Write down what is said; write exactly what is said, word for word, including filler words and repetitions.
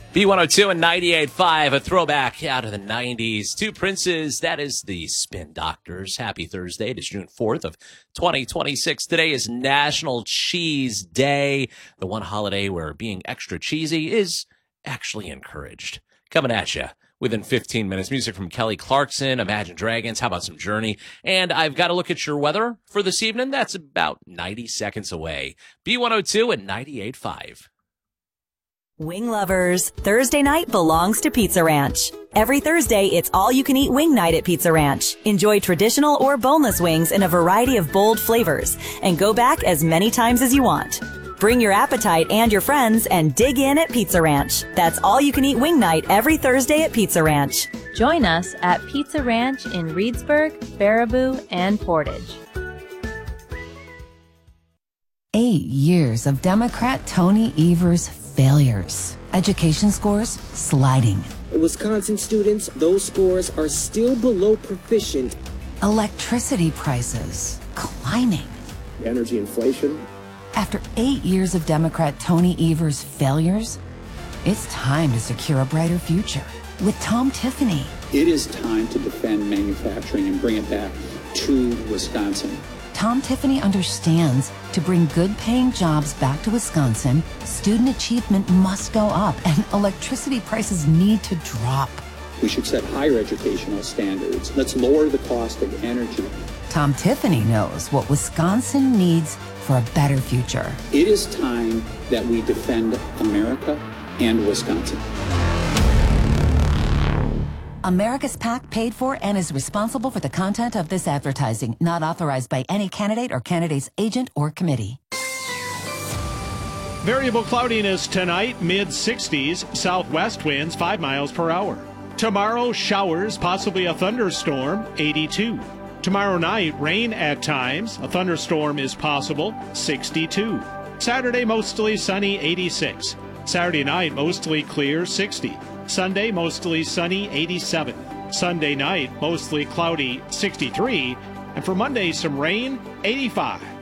B one oh two and ninety-eight point five, a throwback out of the nineties. Two Princes, that is the Spin Doctors. Happy Thursday. It is June fourth of twenty twenty-six. Today is National Cheese Day, the one holiday where being extra cheesy is actually encouraged. Coming at you within fifteen minutes. Music from Kelly Clarkson, Imagine Dragons. How about some Journey? And I've got to look at your weather for this evening. That's about ninety seconds away. B one oh two and ninety-eight point five. Wing lovers, Thursday night belongs to Pizza Ranch. Every Thursday, it's all-you-can-eat wing night at Pizza Ranch. Enjoy traditional or boneless wings in a variety of bold flavors, and go back as many times as you want. Bring your appetite and your friends and dig in at Pizza Ranch. That's all-you-can-eat wing night every Thursday at Pizza Ranch. Join us at Pizza Ranch in Reedsburg, Baraboo, and Portage. Eight years of Democrat Tony Evers' failures. Education scores sliding. Wisconsin students, those scores are still below proficient. Electricity prices climbing. Energy inflation. After eight years of Democrat Tony Evers' failures, it's time to secure a brighter future with Tom Tiffany. It is time to defend manufacturing and bring it back to Wisconsin. Tom Tiffany understands to bring good-paying jobs back to Wisconsin, student achievement must go up and electricity prices need to drop. We should set higher educational standards. Let's lower the cost of energy. Tom Tiffany knows what Wisconsin needs for a better future. It is time that we defend America and Wisconsin. America's PAC paid for and is responsible for the content of this advertising, not authorized by any candidate or candidate's agent or committee. Variable cloudiness tonight, mid sixties, southwest winds five miles per hour. Tomorrow, showers, possibly a thunderstorm, eighty-two. Tomorrow night, rain at times, a thunderstorm is possible, sixty-two. Saturday, mostly sunny, eighty-six. Saturday night, mostly clear, sixty. Sunday, mostly sunny, eighty-seven. Sunday night, mostly cloudy, sixty-three. And for Monday, some rain, eighty-five.